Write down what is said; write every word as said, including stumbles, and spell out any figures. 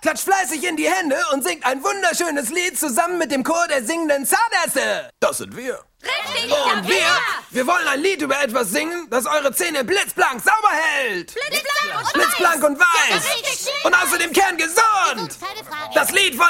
Klatscht fleißig in die Hände und singt ein wunderschönes Lied zusammen mit dem Chor der singenden Zahnärzte. Das sind wir. Richtig, Und wir, wir wollen ein Lied über etwas singen, das eure Zähne blitzblank sauber hält. Blitzblank und Blitzblank und weiß. Ja, richtig. Und außerdem kerngesund. Keine Frage. Das Lied von